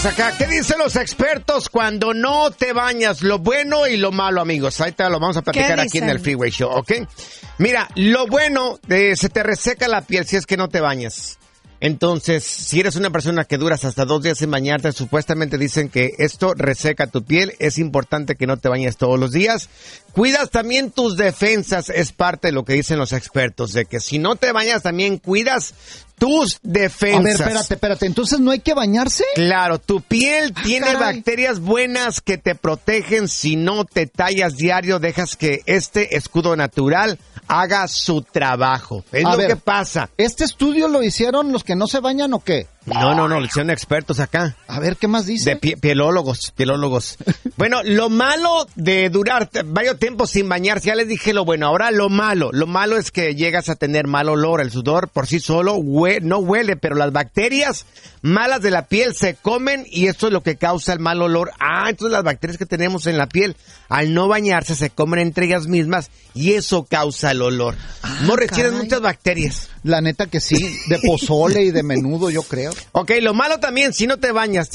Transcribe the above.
Acá, ¿qué dicen los expertos cuando no te bañas? Lo bueno y lo malo, amigos. Ahí te lo vamos a platicar aquí en el Freeway Show, ¿ok? Mira, lo bueno, se te reseca la piel si es que no te bañas. Entonces, si eres una persona que duras hasta 2 días sin bañarte, supuestamente dicen que esto reseca tu piel. Es importante que no te bañes todos los días. Cuidas también tus defensas, es parte de lo que dicen los expertos, de que si no te bañas también cuidas tus defensas. A ver, espérate, ¿entonces no hay que bañarse? Claro, tu piel tiene bacterias buenas que te protegen. Si no te tallas diario, dejas que este escudo natural haga su trabajo. Es lo que pasa. ¿Este estudio lo hicieron los que no se bañan o qué? No, lo hicieron expertos acá. A ver, ¿qué más dice? De pielólogos. Bueno, lo malo de durar varios tiempos sin bañarse, ya les dije lo bueno. Ahora lo malo es que llegas a tener mal olor. El sudor por sí solo no huele, pero las bacterias malas de la piel se comen y esto es lo que causa el mal olor. Entonces las bacterias que tenemos en la piel, al no bañarse, se comen entre ellas mismas y eso causa el olor. Morris, tienes muchas bacterias. La neta que sí, de pozole y de menudo, yo creo. Ok, lo malo también, si no te bañas,